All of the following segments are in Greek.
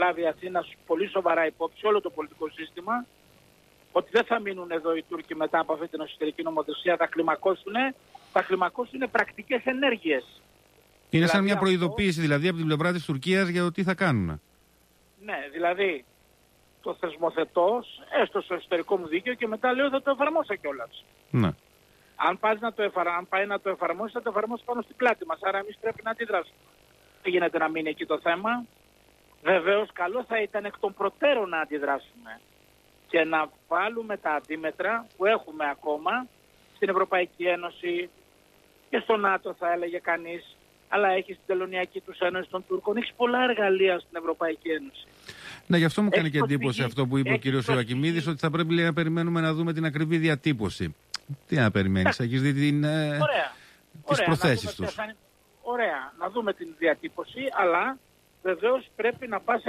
λάβει η Αθήνα πολύ σοβαρά υπόψη όλο το πολιτικό σύστημα, ότι δεν θα μείνουν εδώ οι Τούρκοι μετά από αυτή την εσωτερική νομοθεσία, θα κλιμακώσουν πρακτικές ενέργειες. Είναι δηλαδή σαν μια προειδοποίηση δηλαδή από την πλευρά της Τουρκίας για το τι θα κάνουν. Ναι, δηλαδή το θεσμοθετώ έστω στο εσωτερικό μου δίκαιο και μετά λέω θα το εφαρμόσω κιόλας. Ναι. Αν πάει να το εφαρμόσει, θα το εφαρμόσει πάνω στην πλάτη μας. Άρα εμείς πρέπει να αντιδράσουμε. Δεν γίνεται να μείνει εκεί το θέμα. Βεβαίως καλό θα ήταν εκ των προτέρων να αντιδράσουμε και να βάλουμε τα αντίμετρα που έχουμε ακόμα στην Ευρωπαϊκή Ένωση και στο ΝΑΤΟ θα έλεγε κανείς, αλλά έχει στην Τελωνειακή τους Ένωση των Τούρκων, έχει πολλά εργαλεία στην Ευρωπαϊκή Ένωση. Ναι, γι' αυτό μου κάνει και εντύπωση αυτό που είπε ο κ. Ιωακιμίδης, ότι θα πρέπει να περιμένουμε να δούμε την ακριβή διατύπωση. Τι να περιμένεις, έχεις δει τις προθέσεις τους. Ωραία, να δούμε την διατύπωση, αλλά βεβαίως πρέπει να πας εκ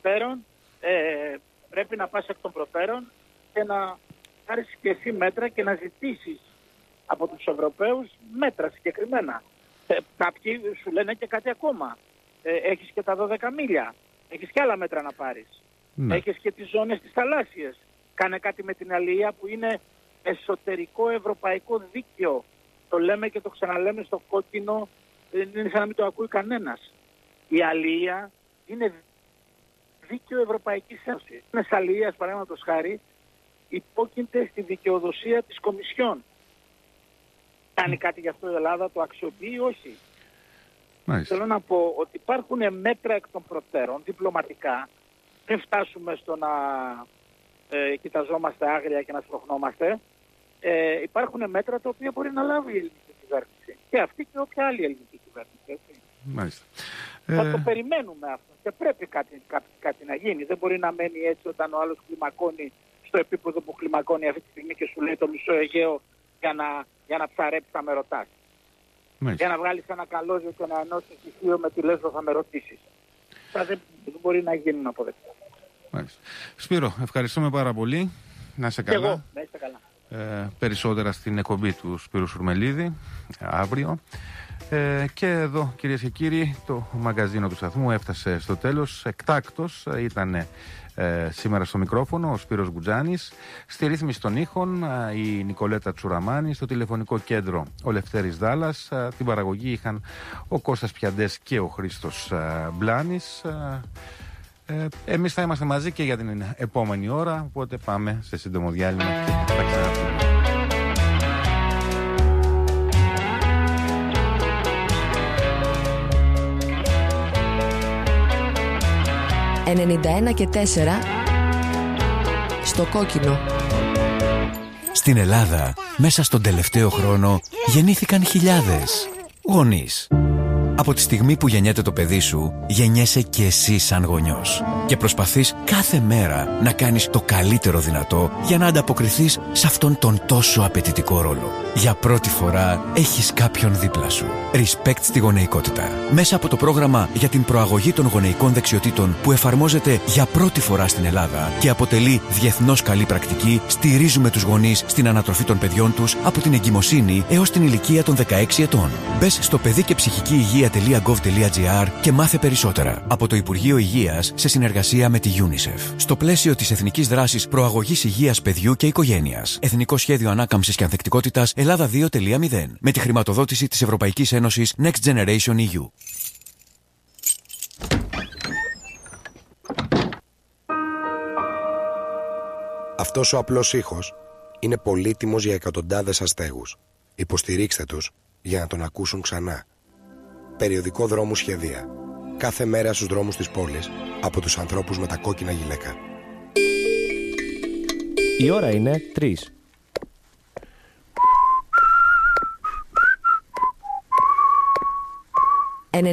των προτέρων, και να πάρεις και εσύ μέτρα και να ζητήσεις από τους Ευρωπαίους μέτρα συγκεκριμένα. Κάποιοι σου λένε και κάτι ακόμα. Έχεις και τα 12 μίλια. Έχεις και άλλα μέτρα να πάρεις. Ναι. Έχεις και τις ζώνες τις θαλάσσιες. Κάνε κάτι με την αλληλεία που είναι εσωτερικό ευρωπαϊκό δίκαιο. Το λέμε και το ξαναλέμε στο κόκκινο, δεν είναι σαν να μην το ακούει κανένας. Η αλληλεία είναι δίκαιο Ευρωπαϊκής Ένωσης. Είναι αλληλείας, παραδείγματος χάρη, υπόκειται στη δικαιοδοσία της Κομισιόν. Κάνει κάτι γι' αυτό η Ελλάδα, το αξιοποιεί ή όχι. Μάλιστα. Θέλω να πω ότι υπάρχουν μέτρα εκ των προτέρων, διπλωματικά, δεν φτάσουμε στο να κοιταζόμαστε άγρια και να σπροχνόμαστε. Υπάρχουν μέτρα τα οποία μπορεί να λάβει η ελληνική κυβέρνηση. Και αυτή και όποια άλλη ελληνική κυβέρνηση. Έτσι. Μάλιστα. Θα το περιμένουμε αυτό και πρέπει κάτι να γίνει. Δεν μπορεί να μένει έτσι όταν ο άλλος κλιμακώνει στο επίπεδο που κλιμακώνει αυτή τη στιγμή και σου λέει το μισό Αιγαίο για να ψαρέψει θα με ρωτάς. Για να βγάλεις ένα καλώδιο και να ενώσεις στοιχείο με τη Λέσβο θα με ρωτήσεις. Δεν μπορεί να γίνουν αποδεκτά. Σπύρο, ευχαριστούμε πάρα πολύ. Να είσαι καλά. Και εγώ, να είστε καλά. Περισσότερα στην εκπομπή του Σπύρου Σουρμελίδη αύριο. Και εδώ, κυρίες και κύριοι, το μαγκαζίνο του σταθμού έφτασε στο τέλος. Εκτάκτος ήταν σήμερα στο μικρόφωνο ο Σπύρος Γκουτζάνης, στη ρύθμιση των ήχων η Νικολέτα Τσουραμάνη, στο τηλεφωνικό κέντρο ο Λευτέρης Δάλλας, την παραγωγή είχαν ο Κώστας Πιαντές και ο Χρήστος Μπλάνης. Εμείς θα είμαστε μαζί και για την επόμενη ώρα, οπότε πάμε σε σύντομο διάλειμμα και θα ξαναρθούμε. «91 και 4» στο κόκκινο. Στην Ελλάδα, μέσα στον τελευταίο χρόνο, γεννήθηκαν χιλιάδες γονείς. Από τη στιγμή που γεννιέται το παιδί σου, γεννιέσαι και εσύ σαν γονιός. Και προσπαθείς κάθε μέρα να κάνεις το καλύτερο δυνατό για να ανταποκριθείς σε αυτόν τον τόσο απαιτητικό ρόλο. Για πρώτη φορά έχεις κάποιον δίπλα σου. Respect στη γονεϊκότητα. Μέσα από το πρόγραμμα για την προαγωγή των γονεϊκών δεξιοτήτων που εφαρμόζεται για πρώτη φορά στην Ελλάδα και αποτελεί διεθνώς καλή πρακτική, στηρίζουμε τους γονείς στην ανατροφή των παιδιών τους από την εγκυμοσύνη έως την ηλικία των 16 ετών. Μπες στο παιδικεψυχικηυγεία.gov.gr και μάθε περισσότερα. Από το Υπουργείο Υγείας σε συνεργασία με τη UNICEF. Στο πλαίσιο της Εθνικής Δράσης Προαγωγής Υγείας Παιδιού και Οικογένειας. Εθνικό Σχέδιο Ανάκαμψης και Ανθεκτικότητας Ελλάδα 2.0. Με τη χρηματοδότηση της Ευρωπαϊκής Ένωσης Next Generation EU. Αυτός ο απλός ήχος είναι πολύτιμος για εκατοντάδες αστέγους. Υποστηρίξτε τους για να τον ακούσουν ξανά. Περιοδικό Δρόμου Σχεδία. Κάθε μέρα στους δρόμους της πόλης από τους ανθρώπους με τα κόκκινα γυλαίκα. Η ώρα είναι 3.